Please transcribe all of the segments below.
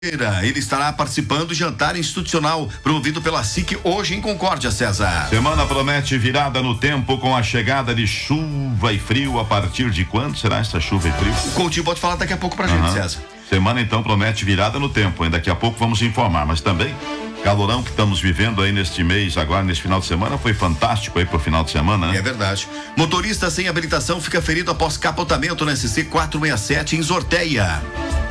Ele estará participando do jantar institucional promovido pela SIC hoje em Concórdia, César. Semana promete virada no tempo com a chegada de chuva e frio. A partir de quando será essa chuva e frio? O Coutinho pode falar daqui a pouco pra gente, César. Semana então promete virada no tempo, hein? Daqui a pouco vamos informar, mas também calorão que estamos vivendo aí neste mês, agora nesse final de semana, foi fantástico aí pro final de semana, né? É verdade. Motorista sem habilitação fica ferido após capotamento na SC 467 em Zorteia.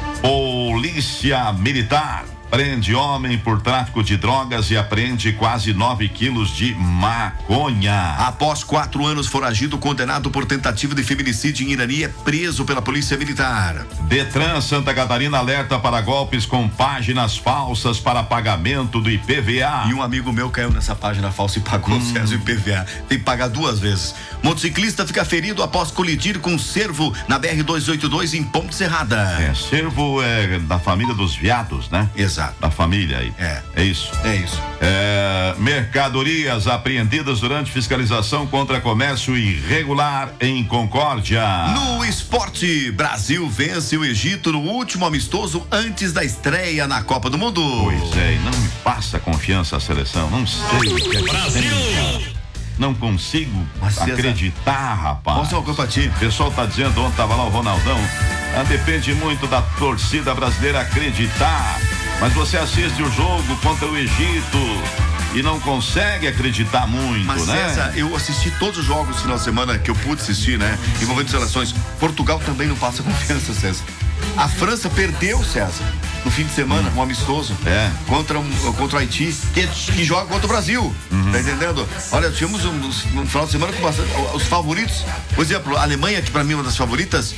Polícia Militar prende homem por tráfico de drogas e apreende quase 9 quilos de maconha. Após 4 anos foragido, condenado por tentativa de feminicídio em Irani, é preso pela Polícia Militar. Detran Santa Catarina alerta para golpes com páginas falsas para pagamento do IPVA. E um amigo meu caiu nessa página falsa e pagou o César IPVA. Tem que pagar 2 vezes. Motociclista fica ferido após colidir com cervo na BR-282 em Ponte Serrada. Cervo é da família dos veados, né? Exato. Da família aí. É isso. É isso. Mercadorias apreendidas durante fiscalização contra comércio irregular em Concórdia. No esporte, Brasil vence o Egito no último amistoso antes da estreia na Copa do Mundo. Pois é, não me passa confiança a seleção, não sei o que é Brasil. Não consigo acreditar, rapaz. Posso uma coisa pra ti? O pessoal tá dizendo, ontem tava lá o Ronaldão, depende muito da torcida brasileira acreditar. Mas você assiste o jogo contra o Egito e não consegue acreditar muito, mas, né? César, eu assisti todos os jogos no final de semana que eu pude assistir, né? Envolvendo seleções. Portugal também não passa confiança, César. A França perdeu, César, no fim de semana, um amistoso. Contra o Haiti, que joga contra o Brasil. Tá entendendo? Olha, tínhamos no final de semana com bastante, os favoritos. Por exemplo, a Alemanha, que pra mim é uma das favoritas,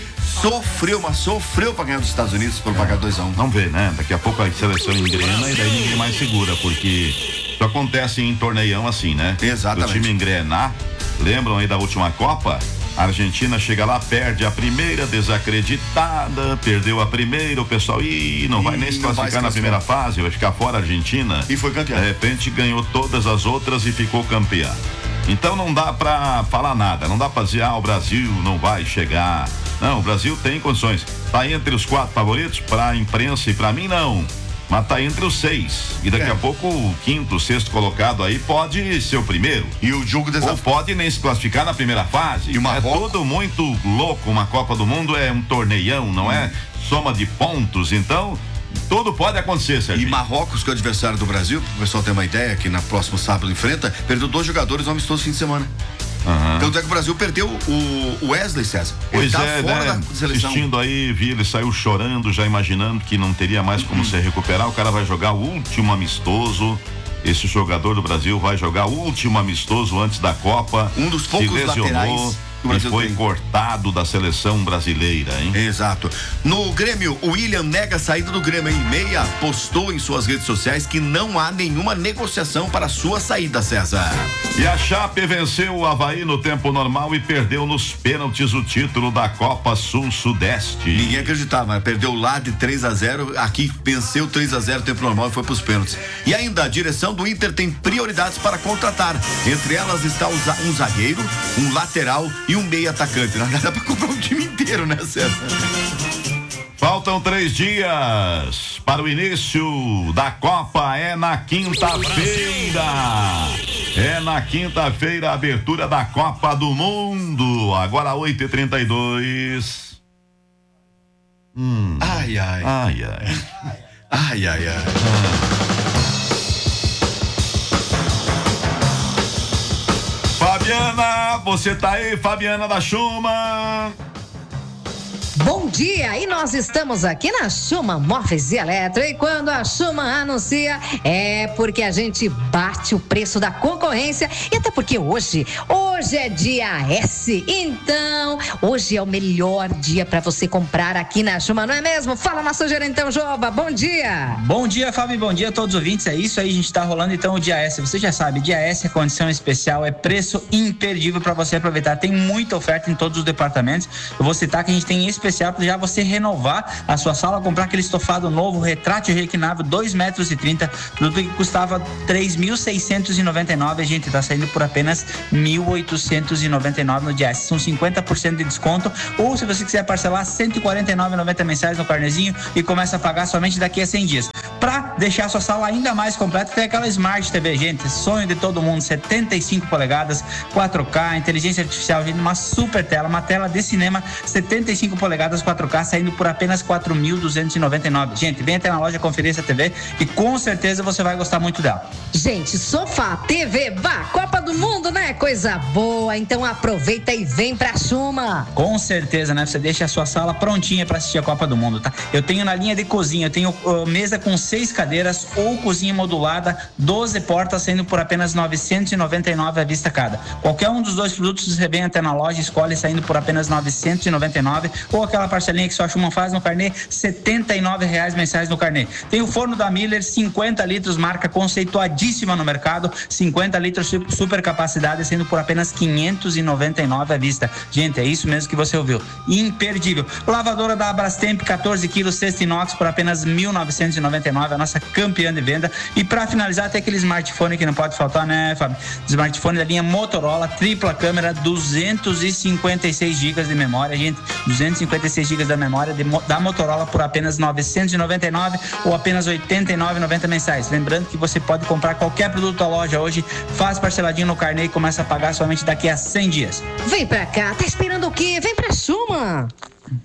sofreu pra ganhar dos Estados Unidos por pagar 2-1. Vamos ver, né? Daqui a pouco a seleção engrena e daí ninguém mais segura, porque isso acontece em torneião assim, né? Exatamente. O time engrenar, lembram aí da última Copa? A Argentina chega lá, perde a primeira, desacreditada, perdeu a primeira, o pessoal, não vai nem se classificar na primeira fase, vai ficar fora a Argentina. E foi campeão. De repente ganhou todas as outras e ficou campeã. Então não dá pra falar nada, não dá pra dizer, o Brasil não vai chegar. Não, o Brasil tem condições. Tá entre os 4 favoritos, pra imprensa e pra mim não. Mas tá entre os 6. E daqui a pouco o 5º, 6º colocado aí pode ser o primeiro. E o jogo Ou pode nem se classificar na primeira fase. E é tudo muito louco. Uma Copa do Mundo é um torneião, não é soma de pontos. Então, tudo pode acontecer, Sérgio. E Marrocos, que é o adversário do Brasil, pro pessoal ter uma ideia, que na próximo sábado enfrenta, perdeu 2 jogadores no amistoso fim de semana. Tanto é que o Brasil perdeu o Wesley, César. Ele pois tá é, fora né? da seleção. Assistindo aí, ele saiu chorando, já imaginando que não teria mais como se recuperar. O cara vai jogar o último amistoso. Esse jogador do Brasil vai jogar o último amistoso antes da Copa. Um dos poucos laterais e foi cortado da seleção brasileira, hein? Exato. No Grêmio, o William nega a saída do Grêmio, hein? Meia postou em suas redes sociais que não há nenhuma negociação para sua saída, César. E a Chape venceu o Avaí no tempo normal e perdeu nos pênaltis o título da Copa Sul-Sudeste. Ninguém acreditava, perdeu lá de 3-0, aqui venceu 3-0 no tempo normal e foi pros pênaltis. E ainda a direção do Inter tem prioridades para contratar. Entre elas está um zagueiro, um lateral e um meio atacante. Não dá pra comprar um time inteiro, né, César? Faltam 3 dias para o início da Copa. É na quinta-feira. É na quinta-feira a abertura da Copa do Mundo. Agora 8h32. Ai, ai. Ai, ai. Ai, ai, ai. Fabiana, você tá aí, Fabiana da Chuma? Bom dia, e nós estamos aqui na Chuma Móveis e Eletro, e quando a Chuma anuncia é porque a gente bate o preço da concorrência, e até porque hoje é dia S, então hoje é o melhor dia para você comprar aqui na Chuma, não é mesmo? Fala, nosso gerentão Joba, bom dia! Bom dia, Fábio, bom dia a todos os ouvintes, é isso aí, a gente tá rolando então o dia S, você já sabe, dia S é condição especial, é preço imperdível para você aproveitar, tem muita oferta em todos os departamentos, eu vou citar que a gente tem especial para já você renovar a sua sala, comprar aquele estofado novo, retrátil requinável, 2,30 metros, produto que custava 3.699, a gente tá saindo por apenas 1.899 no Dias. São 50% de desconto, ou se você quiser parcelar 149,90 mensais no carnezinho e começa a pagar somente daqui a 100 dias. Para deixar a sua sala ainda mais completa, tem aquela Smart TV, gente, sonho de todo mundo, 75 polegadas, 4K, inteligência artificial, gente, uma super tela, uma tela de cinema, 75 polegadas, 4K, saindo por apenas 4.299. Gente, vem até na loja conferir essa TV e com certeza você vai gostar muito dela. Gente, sofá, TV, Copa do Mundo, né? Coisa boa, então aproveita e vem pra Schuma. Com certeza, né? Você deixa a sua sala prontinha para assistir a Copa do Mundo, tá? Eu tenho na linha de cozinha, eu tenho mesa com 6 cadeiras ou cozinha modulada, 12 portas, saindo por apenas 999 à vista cada. Qualquer um dos dois produtos você vem até na loja, escolhe, saindo por apenas 999, ou aquela parcelinha que só a Schuma faz no carnê, R$79 mensais no carnê. Tem o forno da Miller, 50 litros, marca conceituadíssima no mercado, 50 litros super capacidade, sendo por apenas 599 à vista. Gente, é isso mesmo que você ouviu, imperdível. Lavadora da Abrastemp, 14 quilos, cesta inox, por apenas 1.999, a nossa campeã de venda. E para finalizar, tem aquele smartphone que não pode faltar, né, Fábio? Smartphone da linha Motorola, tripla câmera, 256 GB de memória, gente, 256 GB da memória da Motorola por apenas 999 ou apenas 89,90 mensais. Lembrando que você pode comprar qualquer produto da loja hoje, faz parceladinho no carnê e começa a pagar somente daqui a 100 dias. Vem pra cá, tá esperando o quê? Vem pra Schuma.